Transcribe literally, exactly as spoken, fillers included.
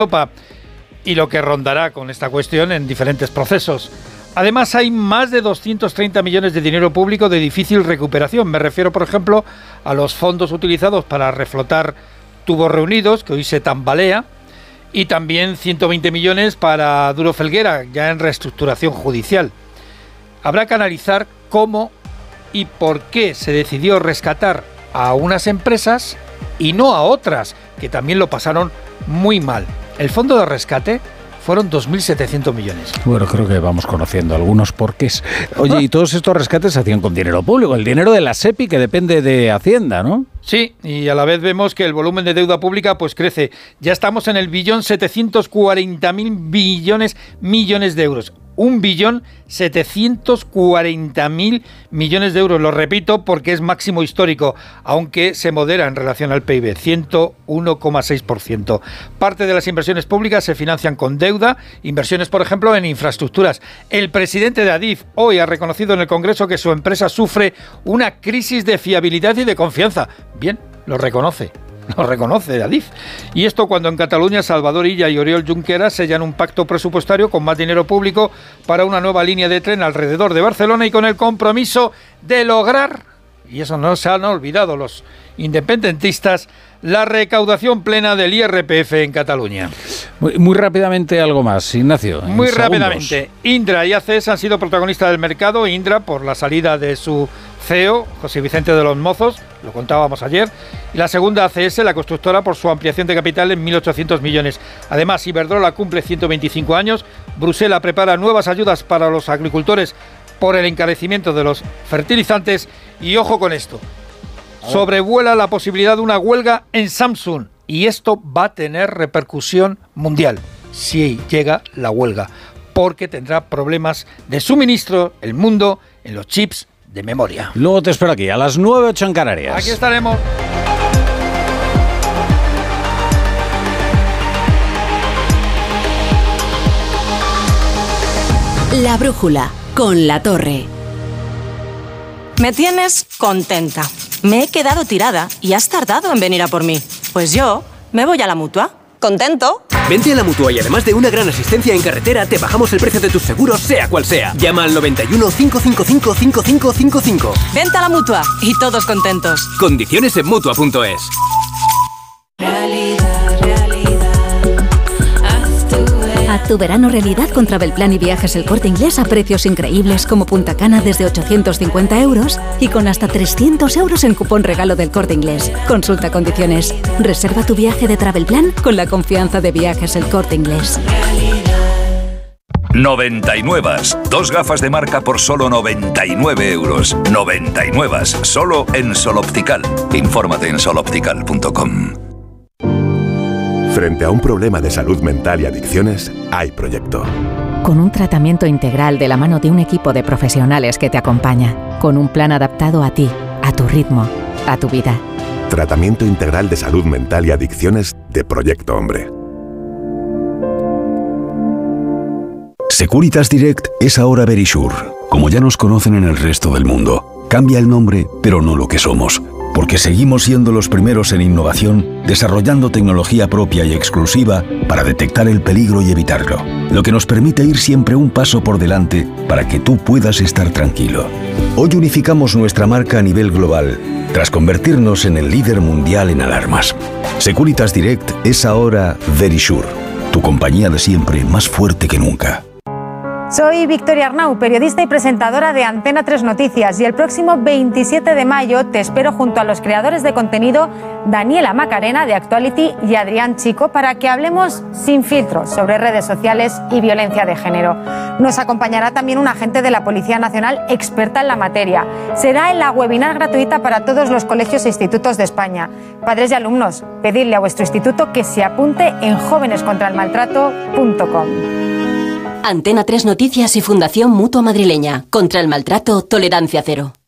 Europa y lo que rondará con esta cuestión en diferentes procesos. Además, hay más de doscientos treinta millones de dinero público de difícil recuperación. Me refiero, por ejemplo, a los fondos utilizados para reflotar Tubos Reunidos, que hoy se tambalea, y también ciento veinte millones para Duro Felguera, ya en reestructuración judicial. Habrá que analizar cómo y por qué se decidió rescatar a unas empresas y no a otras, que también lo pasaron muy mal. El fondo de rescate fueron dos mil setecientos millones. Bueno, creo que vamos conociendo algunos porqués. Oye, y todos estos rescates se hacían con dinero público, el dinero de la SEPI, que depende de Hacienda, ¿no? Sí, y a la vez vemos que el volumen de deuda pública pues crece. Ya estamos en el billón setecientos cuarenta mil billones millones de euros. Un billón setecientos cuarenta mil millones de euros. Lo repito porque es máximo histórico, aunque se modera en relación al P I B, ciento uno coma seis por ciento. Parte de las inversiones públicas se financian con deuda, inversiones, por ejemplo, en infraestructuras. El presidente de Adif hoy ha reconocido en el Congreso que su empresa sufre una crisis de fiabilidad y de confianza. Bien, lo reconoce. Lo reconoce Adif. Y esto cuando en Cataluña Salvador Illa y Oriol Junqueras sellan un pacto presupuestario con más dinero público para una nueva línea de tren alrededor de Barcelona y con el compromiso de lograr, y eso no se han olvidado los independentistas, la recaudación plena del I R P F en Cataluña. Muy, muy rápidamente algo más, Ignacio. Muy rápidamente. Indra y A C E S han sido protagonistas del mercado. Indra por la salida de su C E O, José Vicente de los Mozos, lo contábamos ayer, y la segunda A C S, la constructora, por su ampliación de capital en mil ochocientos millones. Además, Iberdrola cumple ciento veinticinco años, Bruselas prepara nuevas ayudas para los agricultores por el encarecimiento de los fertilizantes y ojo con esto, sobrevuela la posibilidad de una huelga en Samsung y esto va a tener repercusión mundial si llega la huelga, porque tendrá problemas de suministro el mundo en los chips de memoria. Luego te espero aquí, a las nueve, ocho en Canarias. Aquí estaremos. La brújula, con La Torre. Me tienes contenta. Me he quedado tirada y has tardado en venir a por mí. Pues yo me voy a la Mutua. ¿Contento? Vente a la Mutua y además de una gran asistencia en carretera, te bajamos el precio de tus seguros, sea cual sea. Llama al noventa y uno, cinco cinco cinco, cinco cinco cinco cinco. Vente a la Mutua y todos contentos. Condiciones en Mutua punto es. Realidad, realidad. Haz tu, Haz tu verano realidad con Travelplan y Viajes El Corte Inglés a precios increíbles como Punta Cana desde ochocientos cincuenta euros y con hasta trescientos euros en cupón regalo del Corte Inglés. Consulta condiciones. Reserva tu viaje de Travelplan con la confianza de Viajes El Corte Inglés. noventa y nueve. Dos gafas de marca por solo noventa y nueve euros. noventa y nueve. Solo en Sol Optical. Infórmate en sol optical punto com. Frente a un problema de salud mental y adicciones, hay proyecto. Con un tratamiento integral de la mano de un equipo de profesionales que te acompaña. Con un plan adaptado a ti, a tu ritmo, a tu vida. Tratamiento integral de salud mental y adicciones de Proyecto Hombre. Securitas Direct es ahora Verisure. Como ya nos conocen en el resto del mundo, cambia el nombre, pero no lo que somos. Porque seguimos siendo los primeros en innovación, desarrollando tecnología propia y exclusiva para detectar el peligro y evitarlo. Lo que nos permite ir siempre un paso por delante para que tú puedas estar tranquilo. Hoy unificamos nuestra marca a nivel global, tras convertirnos en el líder mundial en alarmas. Securitas Direct es ahora Verisure, tu compañía de siempre más fuerte que nunca. Soy Victoria Arnau, periodista y presentadora de Antena tres Noticias, y el próximo veintisiete de mayo te espero junto a los creadores de contenido Daniela Macarena de Actuality y Adrián Chico para que hablemos sin filtros sobre redes sociales y violencia de género. Nos acompañará también un agente de la Policía Nacional experta en la materia. Será en la webinar gratuita para todos los colegios e institutos de España. Padres y alumnos, pedidle a vuestro instituto que se apunte en jóvenes contra el maltrato punto com. Antena tres Noticias y Fundación Mutua Madrileña. Contra el maltrato, tolerancia cero.